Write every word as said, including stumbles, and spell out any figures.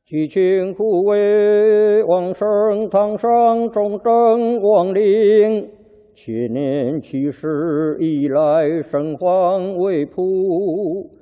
祈请护卫往生堂上忠贞亡灵，千年七世以来圣皇为仆，